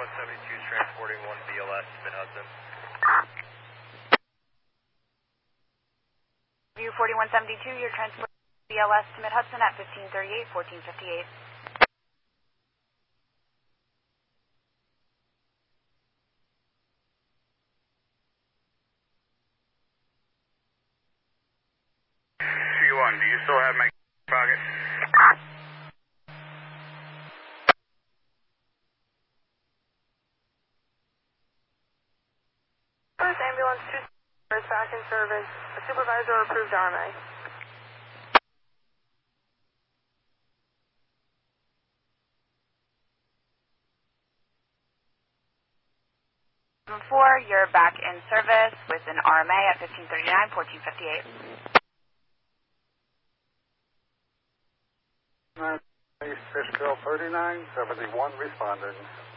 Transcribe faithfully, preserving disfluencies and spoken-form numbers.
forty-one seventy-two is transporting one B L S to Mid-Hudson. View forty-one seventy-two, you're transporting B L S to Mid-Hudson at fifteen thirty-eight, fourteen fifty-eight. T one, do you still have my pocket? First ambulance two is back in service. A supervisor approved R M A. Four, you're back in service with an R M A at fifteen thirty-nine, fourteen fifty-eight. Fishkill thirty-nine seventy-one responding.